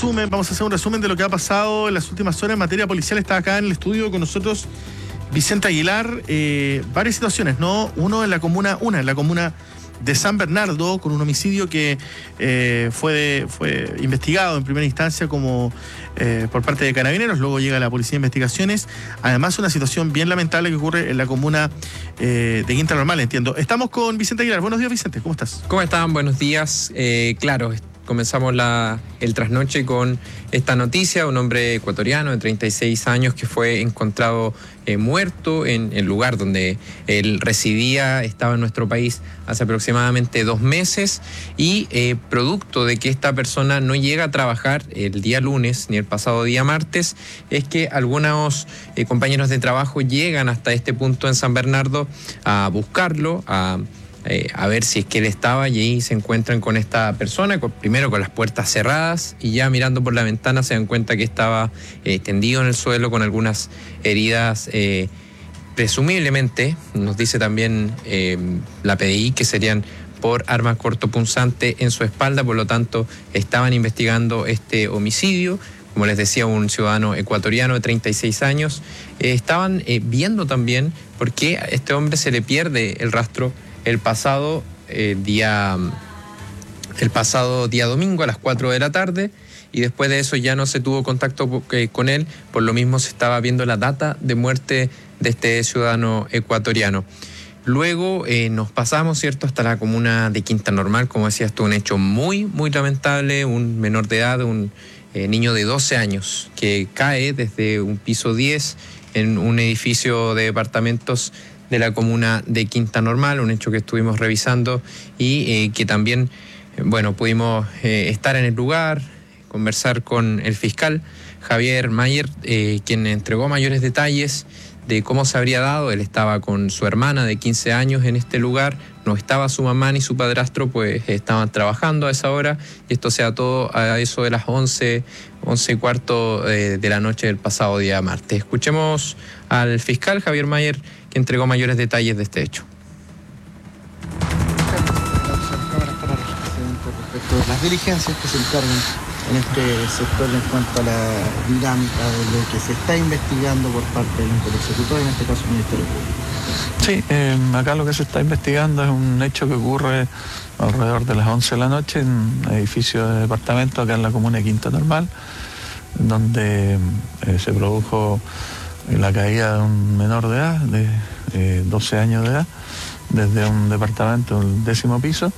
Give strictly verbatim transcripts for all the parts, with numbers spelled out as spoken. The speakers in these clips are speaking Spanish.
resumen, vamos a hacer un resumen de lo que ha pasado en las últimas horas en materia policial. Está acá en el estudio con nosotros Vicente Aguilar. Eh, varias situaciones, ¿no? Uno en la comuna, una en la comuna de San Bernardo, con un homicidio que eh, fue, fue investigado en primera instancia como eh, por parte de Carabineros, luego llega la Policía de Investigaciones. Además, una situación bien lamentable que ocurre en la comuna eh, de Quinta Normal, entiendo. Estamos con Vicente Aguilar. Buenos días, Vicente, ¿cómo estás? ¿Cómo están? Buenos días. Eh, claro, comenzamos la, el trasnoche con esta noticia, un hombre ecuatoriano de treinta y seis años que fue encontrado eh, muerto en el lugar donde él residía, estaba en nuestro país hace aproximadamente dos meses y eh, producto de que esta persona no llega a trabajar el día lunes ni el pasado día martes, es que algunos eh, compañeros de trabajo llegan hasta este punto en San Bernardo a buscarlo, a Eh, a ver si es que él estaba, y ahí se encuentran con esta persona, con, primero con las puertas cerradas, y ya mirando por la ventana se dan cuenta que estaba eh, tendido en el suelo con algunas heridas, eh, presumiblemente, nos dice también eh, la P D I, que serían por arma cortopunzante en su espalda. Por lo tanto, estaban investigando este homicidio. Como les decía, un ciudadano ecuatoriano de treinta y seis años. Eh, estaban eh, viendo también por qué a este hombre se le pierde el rastro el pasado eh, día el pasado día domingo a las cuatro de la tarde, y después de eso ya no se tuvo contacto eh, con él. Por lo mismo se estaba viendo la data de muerte de este ciudadano ecuatoriano. Luego eh, nos pasamos, ¿cierto?, hasta la comuna de Quinta Normal. Como decía, esto es un hecho muy, muy lamentable. Un menor de edad, un eh, niño de doce años, que cae desde un piso diez en un edificio de departamentos de la comuna de Quinta Normal, un hecho que estuvimos revisando y eh, que también, bueno, pudimos eh, estar en el lugar, conversar con el fiscal Javier Mayer, eh, quien entregó mayores detalles de cómo se habría dado. Él estaba con su hermana de quince años en este lugar, no estaba su mamá ni su padrastro, pues estaban trabajando a esa hora, y esto se da todo a eso de las once, once y cuarto eh, de la noche del pasado día martes. Escuchemos al fiscal Javier Mayer, que entregó mayores detalles de este hecho. Respecto a las diligencias que se encargan en este sector en cuanto a la dinámica de lo que se está investigando por parte del interlocutor, en este caso el Ministerio Público. Sí, eh, acá lo que se está investigando es un hecho que ocurre alrededor de las once de la noche en un edificio de departamento acá en la comuna de Quinta Normal, donde eh, se produjo la caída de un menor de edad, de eh, doce años de edad, desde un departamento del décimo piso.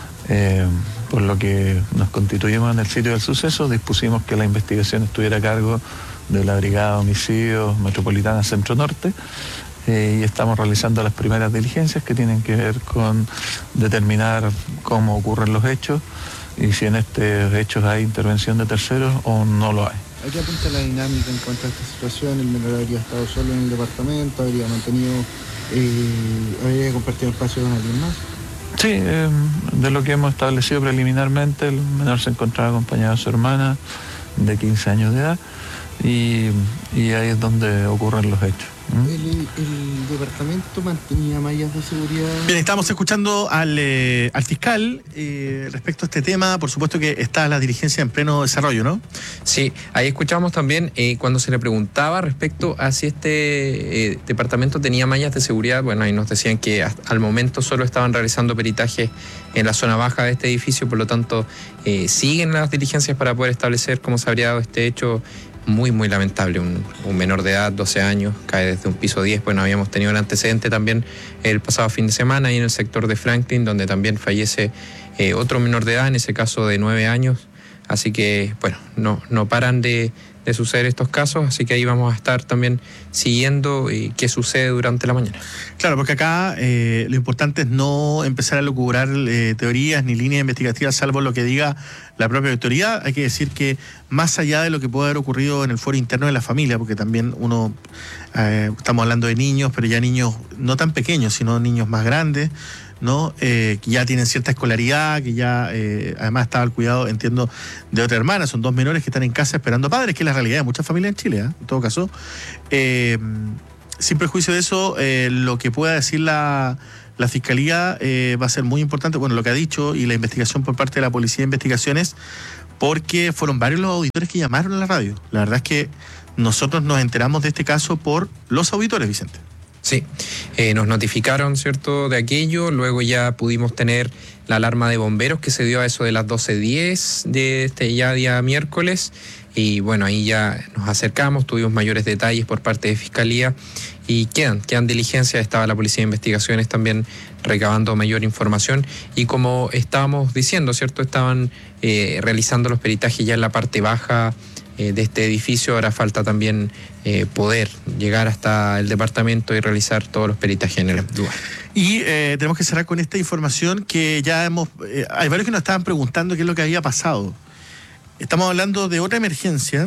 Eh, por lo que nos constituimos en el sitio del suceso, dispusimos que la investigación estuviera a cargo de la Brigada de Homicidios Metropolitana Centro Norte, eh, y estamos realizando las primeras diligencias que tienen que ver con determinar cómo ocurren los hechos y si en estos hechos hay intervención de terceros o no lo hay. ¿A qué apunta la dinámica en cuanto a esta situación? ¿El menor habría estado solo en el departamento? ¿Habría mantenido, eh, habría compartido el espacio con alguien más? Sí, eh, de lo que hemos establecido preliminarmente, el menor se encontraba acompañado de su hermana de quince años de edad, y, y ahí es donde ocurren los hechos. ¿Mm? ¿El, el departamento mantenía mallas de seguridad? Bien, estamos escuchando al, eh, al fiscal eh, respecto a este tema. Por supuesto que está la diligencia en pleno desarrollo, ¿no? Sí, ahí escuchamos también eh, cuando se le preguntaba respecto a si este eh, departamento tenía mallas de seguridad. Bueno, ahí nos decían que hasta, al momento solo estaban realizando peritajes en la zona baja de este edificio, por lo tanto eh, siguen las diligencias para poder establecer cómo se habría dado este hecho. Muy, muy lamentable. Un, un menor de edad, doce años, cae desde un piso diez. Bueno, habíamos tenido el antecedente también el pasado fin de semana ahí en el sector de Franklin, donde también fallece eh, otro menor de edad, en ese caso de nueve años. Así que, bueno, no, no paran de, de suceder estos casos, así que ahí vamos a estar también siguiendo eh, qué sucede durante la mañana. Claro, porque acá eh, lo importante es no empezar a lucubrar eh, teorías ni líneas investigativas, salvo lo que diga la propia autoridad. Hay que decir que más allá de lo que puede haber ocurrido en el fuero interno de la familia, porque también uno, eh, estamos hablando de niños, pero ya niños no tan pequeños, sino niños más grandes, ¿no? Eh, que ya tienen cierta escolaridad, que ya eh, además estaba al cuidado, entiendo, de otra hermana. Son dos menores que están en casa esperando padres, que es la realidad de muchas familias en Chile, ¿eh? En todo caso. Eh, sin perjuicio de eso, eh, lo que pueda decir la, la Fiscalía eh, va a ser muy importante. Bueno, lo que ha dicho y la investigación por parte de la Policía de Investigaciones, porque fueron varios los auditores que llamaron a la radio. La verdad es que nosotros nos enteramos de este caso por los auditores, Vicente. Sí, eh, nos notificaron, ¿cierto?, de aquello. Luego ya pudimos tener la alarma de bomberos que se dio a eso de las doce diez de este ya día miércoles. Y bueno, ahí ya nos acercamos, tuvimos mayores detalles por parte de Fiscalía y quedan, quedan diligencias. Estaba la Policía de Investigaciones también recabando mayor información. Y como estábamos diciendo, ¿cierto?, estaban eh, realizando los peritajes ya en la parte baja de este edificio. Ahora falta también eh, poder llegar hasta el departamento y realizar todos los peritajes en el lugar. Y eh, tenemos que cerrar con esta información que ya hemos... Eh, hay varios que nos estaban preguntando qué es lo que había pasado. Estamos hablando de otra emergencia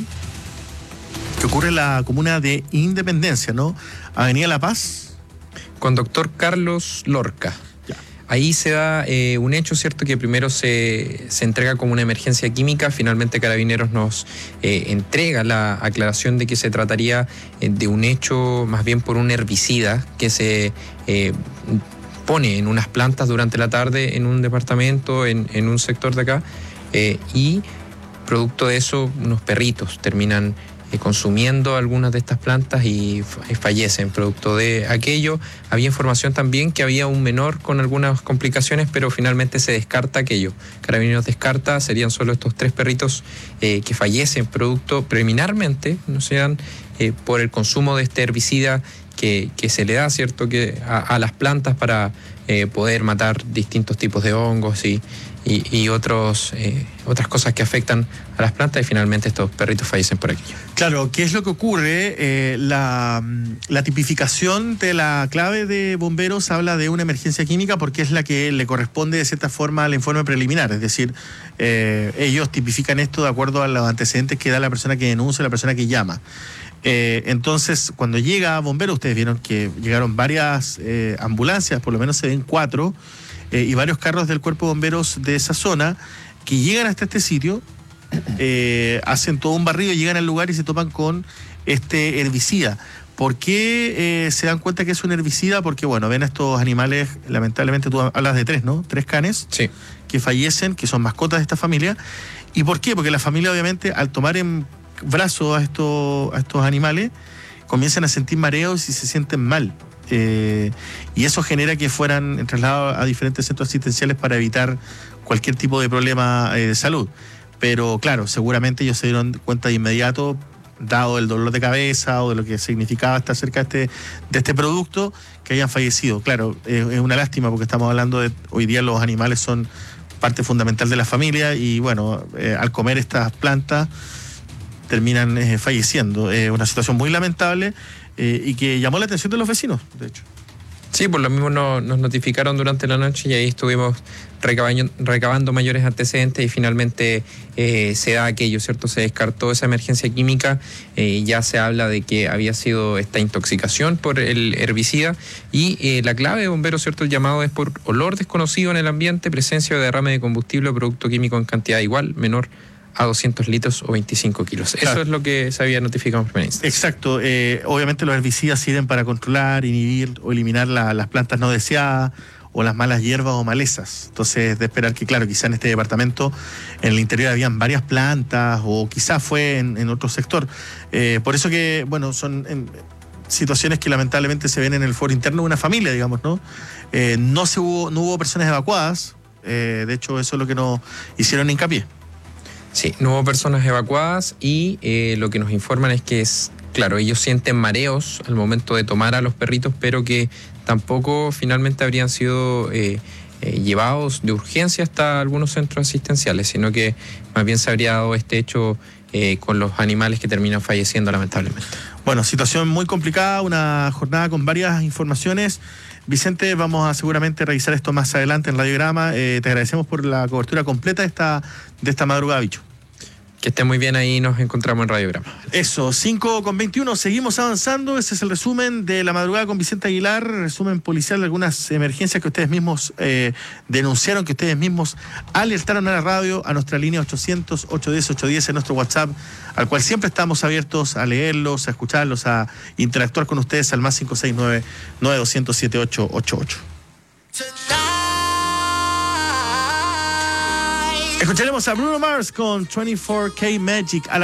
que ocurre en la comuna de Independencia, ¿no? Avenida La Paz. Con doctor Carlos Lorca. Ahí se da eh, un hecho, ¿cierto?, que primero se, se entrega como una emergencia química. Finalmente Carabineros nos eh, entrega la aclaración de que se trataría eh, de un hecho más bien por un herbicida que se eh, pone en unas plantas durante la tarde en un departamento, en, en un sector de acá, eh, y producto de eso unos perritos terminan consumiendo algunas de estas plantas y fallecen producto de aquello. Había información también que había un menor con algunas complicaciones, pero finalmente se descarta aquello. Carabineros descarta, serían solo estos tres perritos eh, que fallecen producto preliminarmente, no sean eh, por el consumo de este herbicida que, que se le da, ¿cierto?, que a, a las plantas para eh, poder matar distintos tipos de hongos y Y, y otros, eh, otras cosas que afectan a las plantas, y finalmente estos perritos fallecen por aquello. Claro, ¿qué es lo que ocurre? Eh, la, la tipificación de la clave de bomberos habla de una emergencia química porque es la que le corresponde de cierta forma al informe preliminar, es decir, eh, ellos tipifican esto de acuerdo a los antecedentes que da la persona que denuncia, la persona que llama. Eh, entonces, cuando llega bomberos, ustedes vieron que llegaron varias eh, ambulancias, por lo menos se ven cuatro, Eh, y varios carros del cuerpo de bomberos de esa zona que llegan hasta este sitio, eh, hacen todo un barrido, llegan al lugar y se topan con este herbicida. ¿Por qué eh, se dan cuenta que es un herbicida? Porque, bueno, ven a estos animales, lamentablemente tú hablas de tres, ¿no? Tres canes sí. que fallecen, que son mascotas de esta familia. ¿Y por qué? Porque la familia, obviamente, al tomar en brazos a estos, a estos animales, comienzan a sentir mareos y se sienten mal. Eh, y eso genera que fueran trasladados a diferentes centros asistenciales para evitar cualquier tipo de problema eh, de salud. Pero claro, seguramente ellos se dieron cuenta de inmediato, dado el dolor de cabeza o de lo que significaba estar cerca de este, de este producto, que hayan fallecido. Claro, eh, es una lástima porque estamos hablando de hoy día los animales son parte fundamental de la familia y bueno, eh, al comer estas plantas terminan eh, falleciendo. Es eh, una situación muy lamentable. Eh, y que llamó la atención de los vecinos, de hecho. Sí, por lo mismo no, nos notificaron durante la noche y ahí estuvimos recabando, recabando mayores antecedentes y finalmente eh, se da aquello, ¿cierto? Se descartó esa emergencia química, eh, ya se habla de que había sido esta intoxicación por el herbicida y eh, la clave de bomberos, ¿cierto? El llamado es por olor desconocido en el ambiente, presencia o derrame de combustible o producto químico en cantidad igual, menor a doscientos litros o veinticinco kilos. Claro. Eso es lo que se había notificado en primera instancia. Exacto. Eh, obviamente los herbicidas sirven para controlar, inhibir o eliminar la, las plantas no deseadas o las malas hierbas o malezas. Entonces, de esperar que, claro, quizá en este departamento, en el interior habían varias plantas o quizás fue en, en otro sector. Eh, por eso que, bueno, son en, situaciones que lamentablemente se ven en el foro interno de una familia, digamos, ¿no? Eh, no, se hubo, no hubo personas evacuadas. Eh, de hecho, eso es lo que nos hicieron hincapié. Sí, no hubo personas evacuadas y eh, lo que nos informan es que, es claro, ellos sienten mareos al momento de tomar a los perritos, pero que tampoco finalmente habrían sido eh, eh, llevados de urgencia hasta algunos centros asistenciales, sino que más bien se habría dado este hecho eh, con los animales que terminan falleciendo lamentablemente. Bueno, situación muy complicada, una jornada con varias informaciones. Vicente, vamos a seguramente revisar esto más adelante en Radiograma. Eh, te agradecemos por la cobertura completa de esta, de esta madrugada, bicho. Que esté muy bien, ahí nos encontramos en Radiograma. Eso, cinco con veintiuno, seguimos avanzando. Ese es el resumen de la madrugada con Vicente Aguilar, resumen policial de algunas emergencias que ustedes mismos eh, denunciaron, que ustedes mismos alertaron a la radio, a nuestra línea ochocientos, ochocientos diez, ochocientos diez, en nuestro WhatsApp, al cual siempre estamos abiertos a leerlos, a escucharlos, a interactuar con ustedes al más cinco seis nueve, nueve dos cero cero, siete ocho ocho ocho. Escucharemos a Bruno Mars con veinticuatro K Magic. A